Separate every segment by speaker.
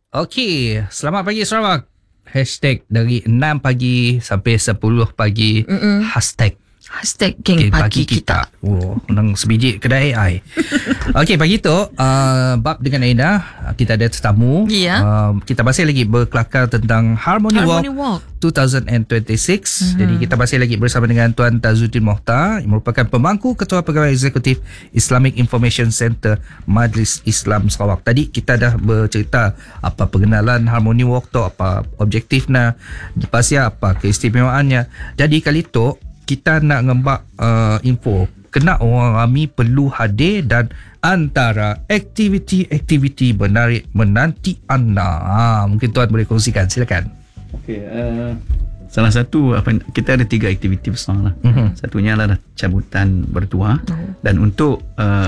Speaker 1: Okey, selamat pagi Sarawak. Hashtag dari 6 pagi sampai 10 pagi.
Speaker 2: Hashtag geng pagi kita.
Speaker 1: Oh, menang sebiji kedai AI. Okey, pagi tu bab dengan Aina, kita ada tetamu.
Speaker 2: Ya.
Speaker 1: Kita masih lagi berkelakar tentang Harmony Walk 2026. Jadi kita masih lagi bersama dengan Tuan Tazuddin Mohtar yang merupakan pemangku Ketua Pegawai Eksekutif Islamic Information Center Majlis Islam Sarawak. Tadi kita dah bercerita apa pengenalan Harmony Walk tu, apa objektifnya, lepas apa keistimewaannya. Jadi kali tu kita nak ngembak info kena orang ramai perlu hadir dan antara aktiviti-aktiviti menarik menanti anda. Mungkin Tuan boleh kongsikan, silakan.
Speaker 3: Okey, salah satu kita ada 3 aktiviti besar lah. Satunya adalah cabutan bertuah dan untuk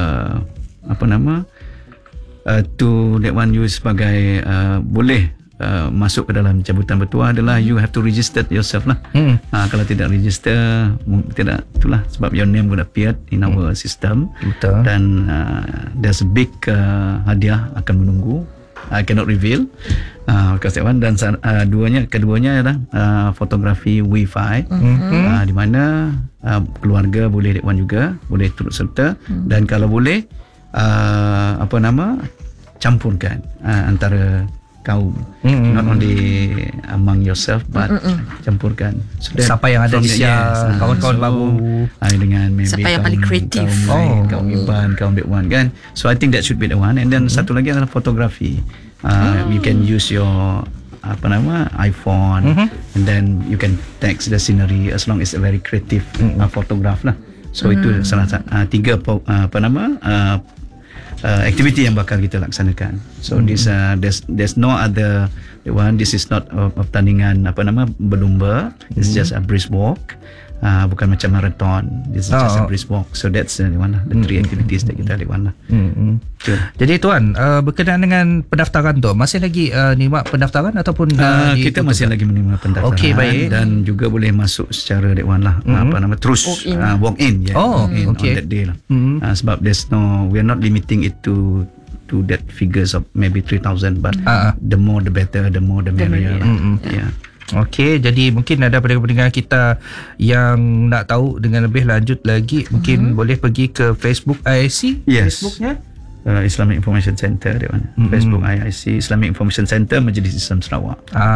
Speaker 3: to that one you sebagai boleh masuk ke dalam cabutan bertuah adalah you have to register yourself lah. Kalau tidak register, tidak, itulah sebab your name would appear in our system.
Speaker 1: Betul.
Speaker 3: Dan there's a big hadiah akan menunggu. I cannot reveal because that one. Dan keduanya adalah fotografi Wi-Fi, di mana keluarga boleh that one juga boleh turut serta. Dan kalau boleh campurkan antara kaum, not only among yourself but campurkan. So
Speaker 1: siapa yang ada usia, kawan-kawan baru,
Speaker 3: dengan maybe
Speaker 2: siapa yang paling kreatif,
Speaker 3: kaum Iban, kaum Dewan kan. So I think that should be the one. And then satu lagi adalah fotografi. You can use your iPhone, and then you can text the scenery as long as a very creative photograph lah. So itu salah satu 3 aktiviti yang bakal kita laksanakan. So this there's no other one. This is not pertandingan berlumba. It's just a brisk walk. Bukan macam marathon. This is just a brisk walk. So that's the 3 activities that kita ada.
Speaker 1: Sure. Jadi Tuan, berkenaan dengan pendaftaran tu, masih lagi nikmat pendaftaran ataupun
Speaker 3: kita masih lagi menerima pendaftaran.
Speaker 1: Okey, baik.
Speaker 3: Dan juga boleh masuk secara terus walk in. On that day lah. Sebab we're not limiting it to that figures of maybe 3,000, but the more the better, the more the merrier. Yeah.
Speaker 1: Okey, jadi mungkin ada pendengar kita yang nak tahu dengan lebih lanjut lagi, mungkin boleh pergi ke Facebook IIC.
Speaker 3: Yes.
Speaker 1: Facebooknya
Speaker 3: Islamic Information Center dia mana. Facebook IIC Islamic Information Center Majlis Islam Sarawak.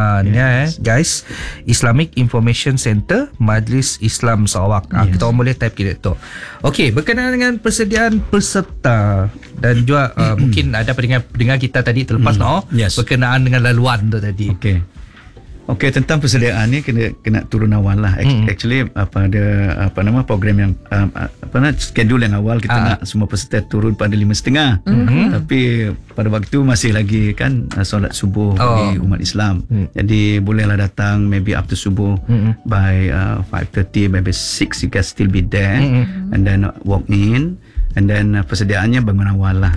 Speaker 1: Guys, Islamic Information Center Majlis Islam Sarawak. Kita orang boleh type kita tu. Okey, berkenaan dengan persediaan peserta dan juga mungkin ada pendengar kita tadi terlepas berkenaan dengan laluan tu tadi.
Speaker 3: Okey, tentang persediaan ni kena turun awal lah. Actually program yang schedule yang awal kita nak semua peserta turun pada 5.30. Tapi pada waktu masih lagi kan solat subuh di umat Islam. Jadi bolehlah datang maybe after subuh by 5:30, maybe 6 you can still be there, and then walk in, and then persediaannya bangun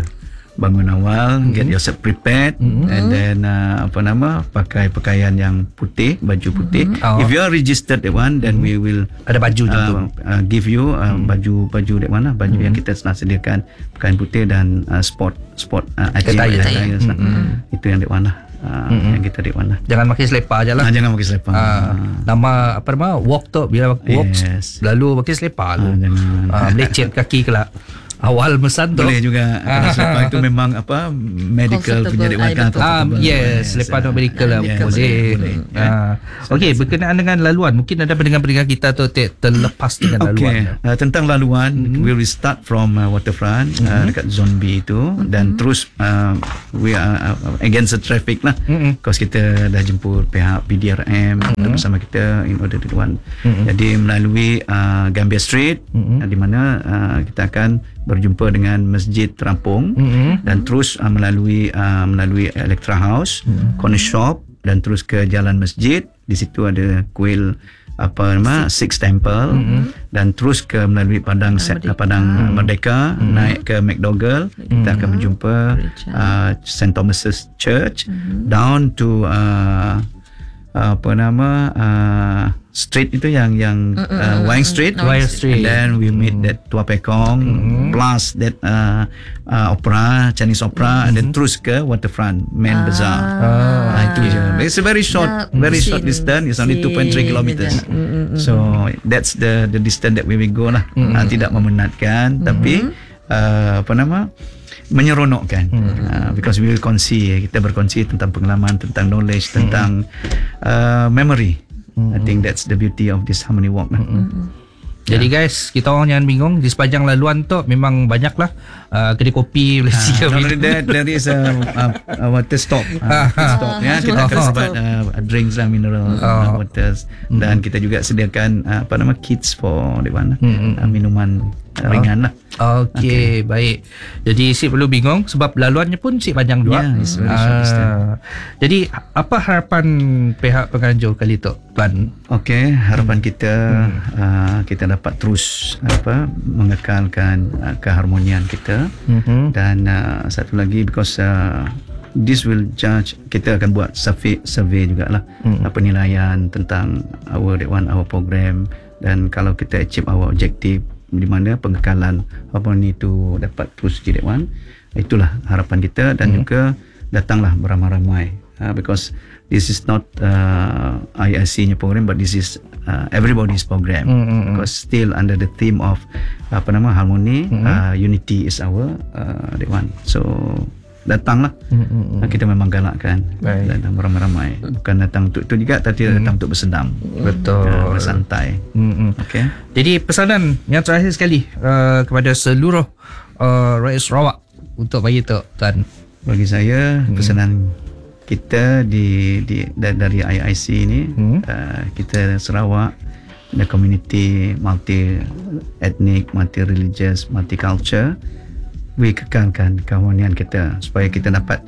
Speaker 3: awal, get yourself prepared, and then pakai pakaian yang putih, baju putih. If you are registered that one, then we will
Speaker 1: ada baju
Speaker 3: give you baju that one lah, baju yang kita telah sediakan, pakaian putih dan sport attire. Itu yang that one lah. Yang kita that one lah.
Speaker 1: Jangan pakai selipar je lah.
Speaker 3: Jangan pakai selipar.
Speaker 1: Nama walk tu, bila walk lalu pakai selipar lah. Melecet kaki kelak. Awal mesan tu
Speaker 3: boleh juga. Selepas itu memang medical punya dewan.
Speaker 1: selepas tu medical lah boleh. Okey, berkenaan dengan laluan, mungkin ada pendengar-pendengar kita tu terlepas dengan laluan.
Speaker 3: Tentang laluan, we will start from waterfront dekat zone B itu, dan terus we are against the traffic lah, because kita dah jemput pihak PDRM bersama kita in order to one. Jadi melalui Gambia Street, di mana kita akan berjumpa dengan Masjid Terampung, dan terus melalui Electra House, Corner Shop, dan terus ke Jalan Masjid. Di situ ada kuil Six Temple, dan terus melalui Padang Merdeka, naik ke McDougall, kita akan berjumpa St. Thomas's Church, down to street itu yang Wayang Street.
Speaker 1: Wayang Street.
Speaker 3: And then we made that Tua Pekong plus that opera, Chinese opera, and then terus ke waterfront main bazaar. Itu je. It's a very short distance. It's only 2.3 kilometers. So that's the distance that we will go lah. Tidak memenatkan, tapi menyeronokkan. Because we will kita berkongsi tentang pengalaman, tentang knowledge, tentang memory. I think that's the beauty of this Harmony Walk lah.
Speaker 1: Jadi guys, kita orang jangan bingung, di sepanjang laluan tu memang banyak lah kedai kopi Malaysia.
Speaker 3: Not only that, there is a water stop. Stop ya, kita akan dapat drinks lah, mineral waters, dan kita juga sediakan kits for minuman ringan lah.
Speaker 1: Okay, baik. Jadi Sip perlu bingung sebab laluannya pun Sip panjang juga.
Speaker 3: It's very short distance.
Speaker 1: Jadi apa harapan pihak penganjur kali tu, Tuan?
Speaker 3: Okay, harapan kita kita dapat terus mengekalkan keharmonian kita, dan satu lagi because this will judge, kita akan buat survey jugalah, penilaian tentang our program, dan kalau kita achieve our objective di mana pengekalan harmoni itu dapat terus jadi itulah harapan kita, dan juga datanglah beramai-ramai because this is not IIC nya program, but this is everybody's program, because still under the theme of harmony, unity is our so datanglah, kita memang galakkan datang beramai-ramai, bukan datang untuk itu juga, tapi datang untuk bersenam,
Speaker 1: betul,
Speaker 3: bersantai. Okay.
Speaker 1: Jadi pesanan yang terakhir sekali kepada seluruh rakyat Sarawak untuk bagi tu, Tuan.
Speaker 3: Bagi saya pesanan kita dari IIC ni, kita Sarawak, the community multi ethnic, multi religious, multi culture, we kekalkan keharmonian kita supaya kita dapat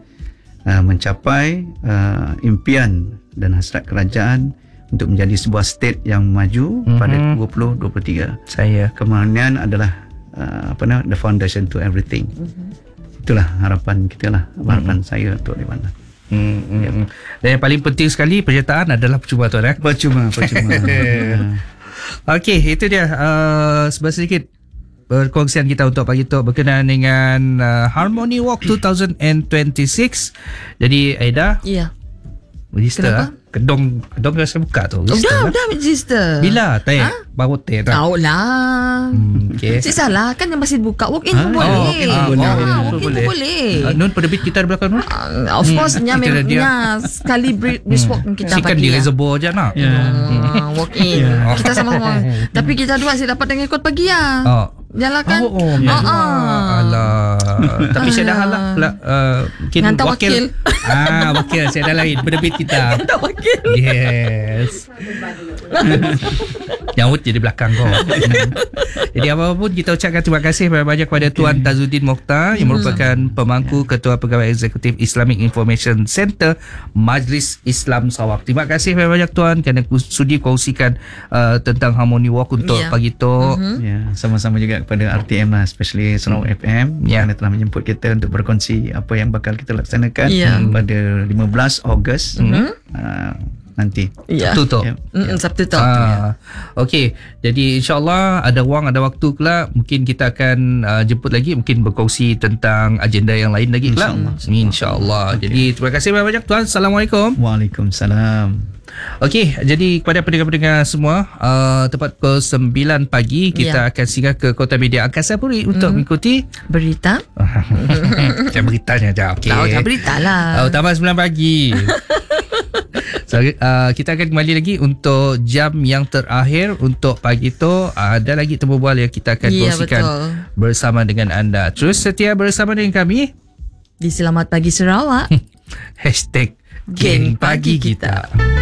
Speaker 3: mencapai impian dan hasrat kerajaan untuk menjadi sebuah state yang maju pada 2023. Keharmonian adalah the foundation to everything. Itulah harapan kita lah, harapan saya untuk di mana.
Speaker 1: Dan yang paling penting sekali, penyertaan adalah percuma, Tuan.
Speaker 3: Percuma.
Speaker 1: Okey, itu dia sedikit perkongsian kita untuk pagi tu berkenaan dengan Harmony Walk 2026. Jadi Aida,
Speaker 2: ya,
Speaker 1: register kedong rasa buka tu.
Speaker 2: Dah register.
Speaker 1: Bila baru tak
Speaker 2: tahu lah.
Speaker 1: Okay.
Speaker 2: Salah kan yang masih buka, walk in pun boleh. Walk in pun boleh.
Speaker 1: Nun penerbit kita di belakang nun.
Speaker 2: Of course memangnya sekali brisk walk kita
Speaker 1: kan
Speaker 2: bagi.
Speaker 1: Di reservoir je nak.
Speaker 2: Walk in. Kita sama-sama. Tapi kita dua saya dapat dengan ikut pagi ya. Yalah kan.
Speaker 1: Alah. Tapi saya dah halak pula
Speaker 2: hantar wakil.
Speaker 1: Wakil saya dah lain penerbit kita.
Speaker 2: Hantar wakil.
Speaker 1: Yes. Nyawut je di belakang kau. Jadi apapun kita ucapkan terima kasih banyak kepada Tuan Tazuddin Mokhtar yang merupakan pemangku Ketua Pegawai Eksekutif Islamic Information Center Majlis Islam Sarawak. Terima kasih banyak Tuan kerana sudi kongsikan tentang Harmony Walk untuk pagi tu.
Speaker 3: Sama-sama juga kepada RTM lah, especially Sarawak FM kerana telah menjemput kita untuk berkongsi apa yang bakal kita laksanakan pada 15 Ogos nanti.
Speaker 1: Sabtu tu.
Speaker 2: Sabtu tu.
Speaker 1: Okey. Jadi insya-Allah ada ruang, ada waktu kelak mungkin kita akan jemput lagi, mungkin berkongsi tentang agenda yang lain lagi kelak. Insya-Allah. Jadi terima kasih banyak Tuan. Assalamualaikum.
Speaker 3: Waalaikumsalam.
Speaker 1: Okey, jadi kepada pendengar-pendengar semua, tepat pukul 9 pagi kita akan singgah ke Kota Media Angkasa Puri untuk mengikuti
Speaker 2: berita.
Speaker 1: Macam beritanya je. Okey.
Speaker 2: Tahu berita lah.
Speaker 1: Tambah 9 pagi. So, kita akan kembali lagi untuk jam yang terakhir untuk pagi tu. Ada lagi temu bual yang kita akan kongsikan bersama dengan anda. Terus setia bersama dengan kami
Speaker 2: di Selamat Pagi Sarawak.
Speaker 1: #Geng Pagi Kita.